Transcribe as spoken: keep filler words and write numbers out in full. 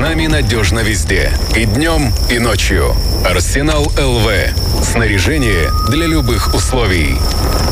нами надежно везде. И днем, и ночью. Арсенал эл вэ. Снаряжение для любых условий.